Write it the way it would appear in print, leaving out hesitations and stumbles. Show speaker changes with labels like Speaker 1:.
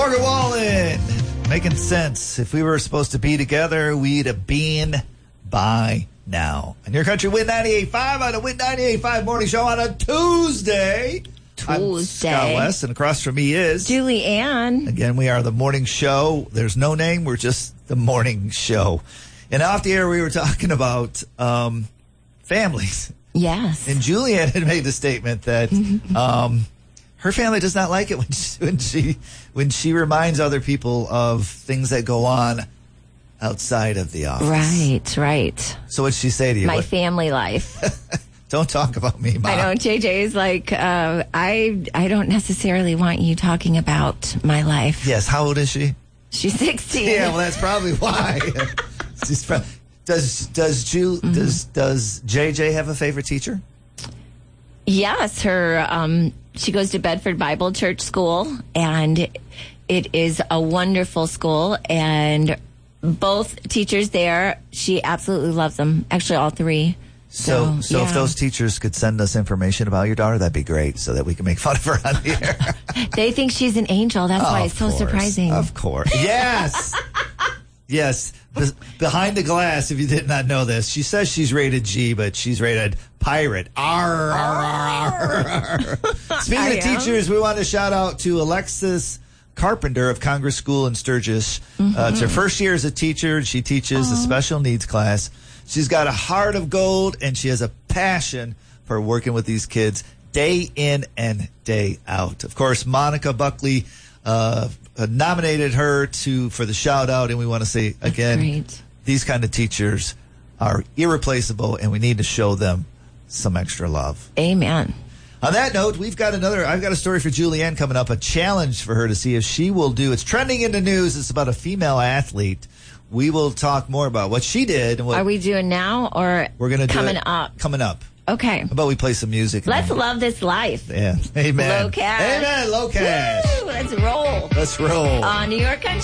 Speaker 1: Morgan Wallen, making sense. If we were supposed to be together, we'd have been by now. And your country, Win 98.5 on the Win 98.5 morning show on a Tuesday. I'm Scott West, and across from me is
Speaker 2: Julie Ann.
Speaker 1: Again, we are the morning show. There's no name. We're just the morning show. And off the air, we were talking about families.
Speaker 2: Yes.
Speaker 1: And Julianne had made the statement that her family does not like it when she reminds other people of things that go on outside of the office.
Speaker 2: Right.
Speaker 1: So what'd she say to you?
Speaker 2: My family life.
Speaker 1: Don't talk about me, Mom.
Speaker 2: I know. JJ is like, I don't necessarily want you talking about my life.
Speaker 1: Yes. How old is she?
Speaker 2: She's 16.
Speaker 1: Yeah, well, that's probably why. Does JJ have a favorite teacher?
Speaker 2: Yes, she goes to Bedford Bible Church School, and it is a wonderful school, and both teachers there, she absolutely loves them. Actually, all three.
Speaker 1: So
Speaker 2: yeah.
Speaker 1: If those teachers could send us information about your daughter, that'd be great, so that we can make fun of her on the air.
Speaker 2: They think she's an angel. That's why it's so surprising.
Speaker 1: Of course. Yes. Yes. Behind the glass, if you did not know this, she says she's rated G, but she's rated pirate. Arr, arr, arr, arr. Speaking of teachers, we want to shout out to Alexis Carpenter of Congress School in Sturgis. It's her first year as a teacher. She teaches a special needs class. She's got a heart of gold, and she has a passion for working with these kids day in and day out. Of course, Monica Buckley nominated her for the shout out, and we want to say again, these kind of teachers are irreplaceable, and we need to show them some extra love.
Speaker 2: Amen.
Speaker 1: On that note, I've got a story for Julianne coming up, a challenge for her to see if she will do. It's trending in the news. It's about a female athlete. We will talk more about what she did. And what
Speaker 2: are we doing now, or
Speaker 1: we're going to do
Speaker 2: coming up?
Speaker 1: Coming up.
Speaker 2: Okay.
Speaker 1: How about we play some music?
Speaker 2: Let's love this life.
Speaker 1: Yeah. Amen.
Speaker 2: Low cash.
Speaker 1: Amen. Low cash.
Speaker 2: Woo, let's roll.
Speaker 1: Let's roll.
Speaker 2: On New York Country.